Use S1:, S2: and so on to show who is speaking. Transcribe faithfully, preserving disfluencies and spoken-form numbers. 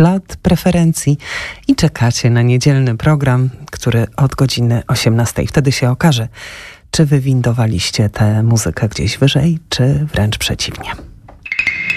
S1: ślad preferencji i czekacie na niedzielny program, który od godziny osiemnastej. Wtedy się okaże, czy wywindowaliście tę muzykę gdzieś wyżej, czy wręcz przeciwnie.